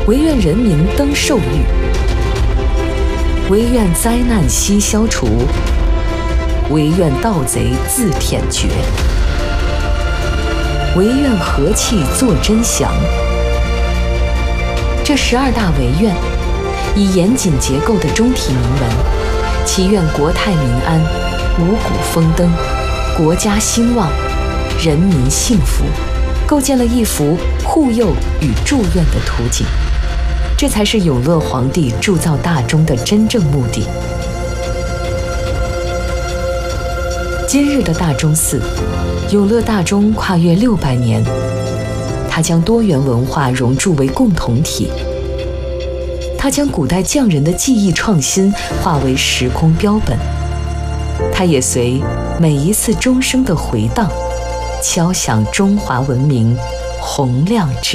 唯愿人民登寿欲，唯愿灾难悉消除，唯愿盗贼自舔绝，唯愿和气作真祥。这12大唯愿，以严谨结构的中体铭文，祈愿国泰民安、五谷丰登、国家兴旺、人民幸福，构建了一幅护佑与祝愿的图景。这才是永乐皇帝铸造大钟的真正目的。今日的大钟寺，永乐大钟跨越600年，它将多元文化融铸为共同体，它将古代匠人的技艺创新化为时空标本，它也随每一次钟声的回荡，敲响中华文明洪亮之